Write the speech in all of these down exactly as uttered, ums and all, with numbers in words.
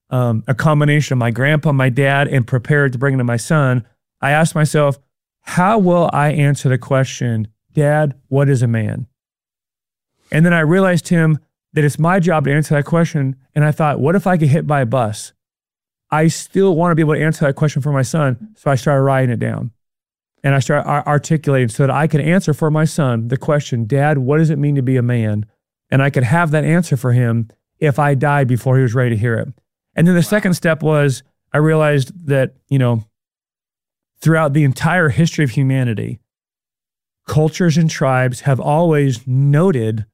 um, a combination of my grandpa, my dad, and prepared to bring it to my son, I asked myself, how will I answer the question, Dad, what is a man? And then I realized, Tim, that it's my job to answer that question. And I thought, what if I get hit by a bus? I still want to be able to answer that question for my son. So I started writing it down. And I started articulating so that I could answer for my son the question, Dad, what does it mean to be a man? And I could have that answer for him if I died before he was ready to hear it. And then the wow. second step was I realized that, you know, throughout the entire history of humanity, cultures and tribes have always noted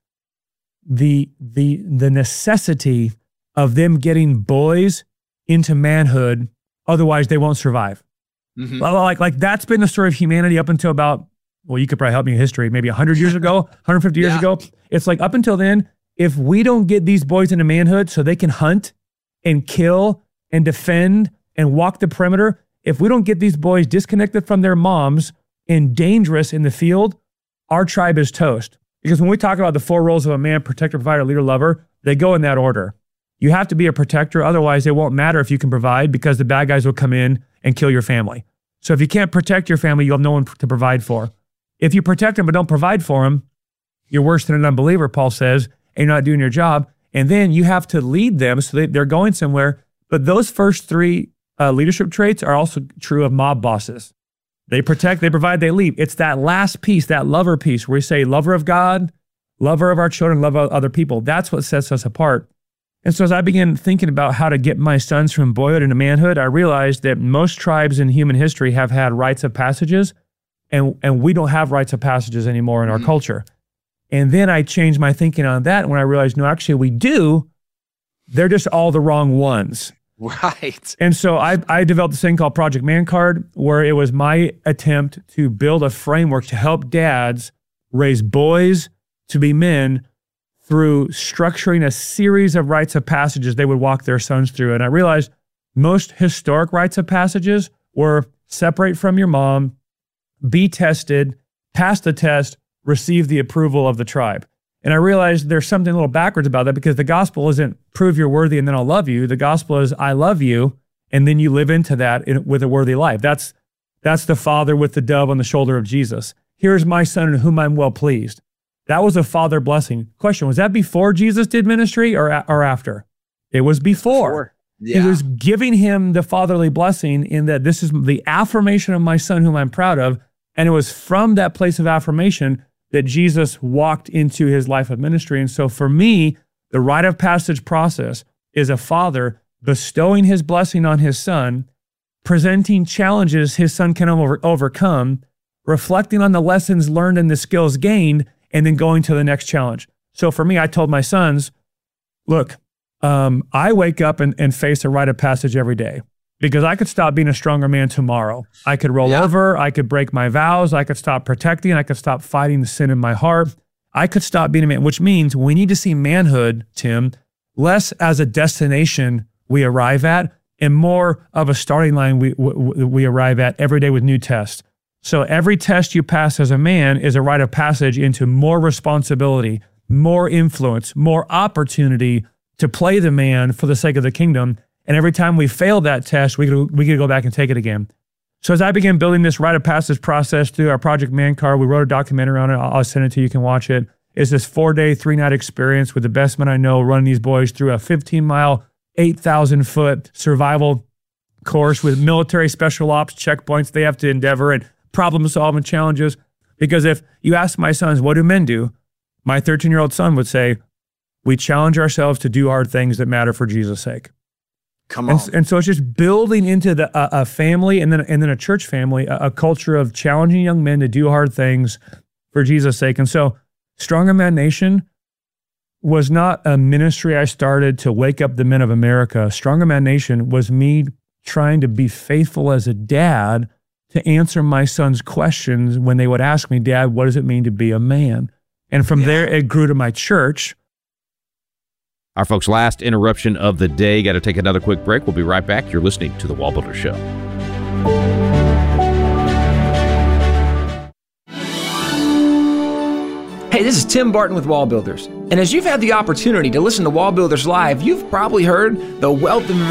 the, the, the necessity of them getting boys into manhood, otherwise they won't survive. Mm-hmm. Like, like that's been the story of humanity up until about, well, you could probably help me in history, maybe one hundred years ago, one hundred fifty years yeah. ago. It's like up until then, if we don't get these boys into manhood so they can hunt and kill and defend and walk the perimeter, if we don't get these boys disconnected from their moms and dangerous in the field, our tribe is toast. Because when we talk about the four roles of a man, protector, provider, leader, lover, they go in that order. You have to be a protector, otherwise it won't matter if you can provide because the bad guys will come in and kill your family. So if you can't protect your family, you'll have no one to provide for. If you protect them but don't provide for them, you're worse than an unbeliever, Paul says, and you're not doing your job. And then you have to lead them so that they're going somewhere. But those first three uh, leadership traits are also true of mob bosses. They protect, they provide, they lead. It's that last piece, that lover piece, where we say lover of God, lover of our children, love of other people. That's what sets us apart. And so as I began thinking about how to get my sons from boyhood into manhood, I realized that most tribes in human history have had rites of passages, and, and we don't have rites of passages anymore in our mm-hmm. culture. And then I changed my thinking on that when I realized, no, actually we do. They're just all the wrong ones. Right. And so I, I developed this thing called Project Man Card, where it was my attempt to build a framework to help dads raise boys to be men through structuring a series of rites of passages they would walk their sons through. And I realized most historic rites of passages were separate from your mom, be tested, pass the test, receive the approval of the tribe. And I realized there's something a little backwards about that, because the gospel isn't prove you're worthy and then I'll love you. The gospel is I love you, and then you live into that in, with a worthy life. That's, that's the father with the dove on the shoulder of Jesus. Here's my son in whom I'm well pleased. That was a father blessing. Question, was that before Jesus did ministry or, or after? It was before. before. Yeah. It was giving him the fatherly blessing in that this is the affirmation of my son whom I'm proud of. And it was from that place of affirmation that Jesus walked into his life of ministry. And so for me, the rite of passage process is a father bestowing his blessing on his son, presenting challenges his son can over, overcome, reflecting on the lessons learned and the skills gained, and then going to the next challenge. So for me, I told my sons, look, um, I wake up and, and face a rite of passage every day, because I could stop being a stronger man tomorrow. I could roll yeah. over, I could break my vows, I could stop protecting, I could stop fighting the sin in my heart. I could stop being a man, which means we need to see manhood, Tim, less as a destination we arrive at and more of a starting line we, we, we arrive at every day with new tests. So every test you pass as a man is a rite of passage into more responsibility, more influence, more opportunity to play the man for the sake of the kingdom. And every time we fail that test, we could, we could go back and take it again. So as I began building this rite of passage process through our Project Man Card, we wrote a documentary on it. I'll, I'll send it to you. You can watch it. It's this four-day, three-night experience with the best men I know running these boys through a fifteen-mile, eight thousand foot survival course with military special ops checkpoints they have to endeavor and problem-solving challenges. Because if you ask my sons, what do men do? My thirteen-year-old son would say, we challenge ourselves to do hard things that matter for Jesus' sake. Come on. And, and so it's just building into the, a, a family and then and then a church family, a, a culture of challenging young men to do hard things for Jesus' sake. And so Stronger Man Nation was not a ministry I started to wake up the men of America. Stronger Man Nation was me trying to be faithful as a dad to answer my son's questions when they would ask me, Dad, what does it mean to be a man? And from yeah. there, it grew to my church. Our folks, last interruption of the day. Got to take another quick break. We'll be right back. You're listening to The Wall Builder Show. Hey, this is Tim Barton with Wall Builders. And as you've had the opportunity to listen to Wall Builders Live, you've probably heard the wealth of